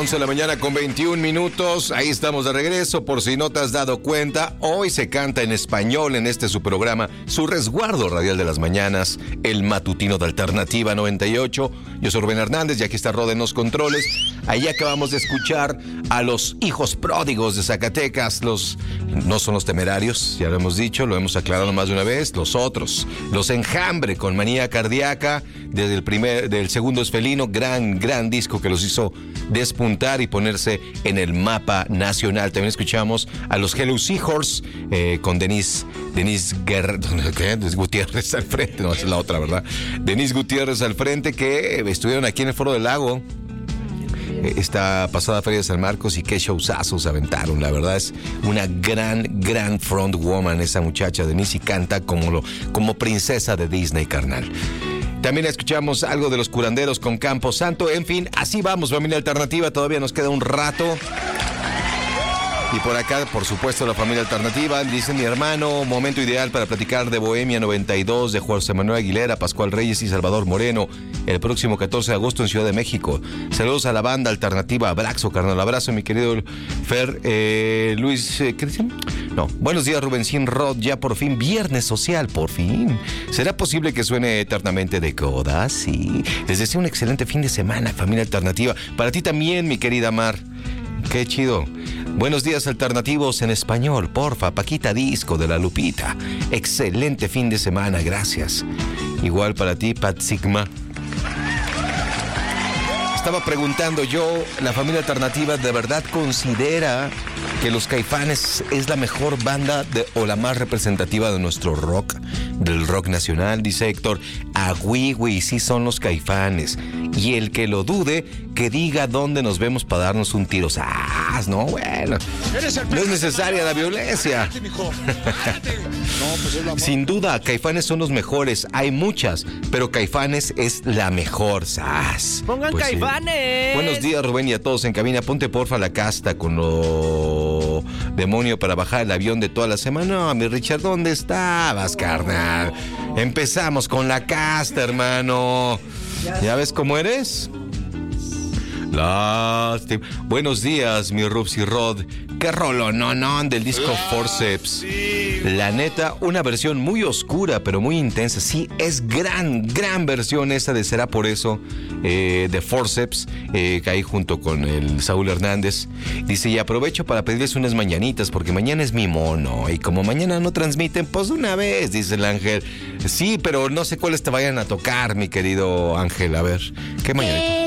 11 de la mañana con 21 minutos. Ahí estamos de regreso. Por si no te has dado cuenta, hoy se canta en español en este su programa, su resguardo radial de las mañanas, el matutino de Alternativa 98. Yo soy Rubén Hernández y aquí está Rod en los controles. Ahí acabamos de escuchar a los hijos pródigos de Zacatecas. No son los Temerarios, ya lo hemos dicho, lo hemos aclarado más de una vez. Los otros, los Enjambre con Manía Cardíaca, del segundo es Felino, gran disco que los hizo despuntar y ponerse en el mapa nacional. También escuchamos a los Hello Seahorse con Denise Gutiérrez al frente, no, es la otra, ¿verdad? Denise Gutiérrez al frente, que estuvieron aquí en el Foro del Lago esta pasada Feria de San Marcos, y qué showzazos aventaron. La verdad es una gran frontwoman esa muchacha Denise, y canta como princesa de Disney, carnal. También escuchamos algo de los Curanderos con Campo Santo. En fin, así vamos, familia Alternativa. Todavía nos queda un rato. Y por acá, por supuesto, la familia Alternativa. Dice mi hermano, momento ideal para platicar de Bohemia 92, de José Manuel Aguilera, Pascual Reyes y Salvador Moreno, el próximo 14 de agosto en Ciudad de México. Saludos a la banda Alternativa. Abrazo, carnal. Abrazo, mi querido Fer. Luis, ¿qué dicen? No. Buenos días, Rubencín, Rod. Ya por fin, viernes social, por fin. ¿Será posible que suene eternamente de coda? Sí. Les deseo un excelente fin de semana, familia Alternativa. Para ti también, mi querida Mar. Qué chido. Buenos días, alternativos en español, porfa. Paquita Disco de la Lupita. Excelente fin de semana, gracias. Igual para ti, Pat Sigma. Estaba preguntando yo, ¿la familia Alternativa de verdad considera que los Caifanes es la mejor banda o la más representativa de nuestro rock, del rock nacional? Dice Héctor, güey, sí son los Caifanes. Y el que lo dude, que diga dónde nos vemos para darnos un tiro. No, bueno, no es necesaria la violencia. Sin duda, Caifanes son los mejores. Hay muchas, pero Caifanes es la mejor. Pongan pues Caifanes. Sí. Buenos días, Rubén, y a todos en cabina. Ponte porfa la casta con lo demonio para bajar el avión de toda la semana. No, mi Richard, ¿dónde estabas, carnal? Empezamos con la casta, hermano. ¿Ya ves cómo eres? Lástima. Buenos días, mi Rubs y Rod. Qué rolonón del disco Forceps. La neta, una versión muy oscura, pero muy intensa. Sí, es gran versión esa de Será Por Eso, de Forceps, que ahí junto con el Saúl Hernández. Dice, y aprovecho para pedirles unas mañanitas, porque mañana es mi mono, y como mañana no transmiten, pues una vez, dice el Ángel. Sí, pero no sé cuáles te vayan a tocar, mi querido Ángel. A ver, ¿qué mañanita?